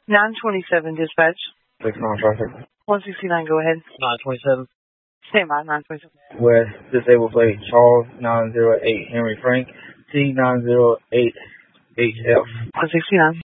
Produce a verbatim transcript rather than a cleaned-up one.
nine twenty-seven dispatch. six nine traffic. one sixty-nine, go ahead. nine twenty-seven. Stand by, nine twenty-seven. West, disabled plate, Charles nine zero eight, Henry Frank, T nine zero eight H F. one sixty-nine.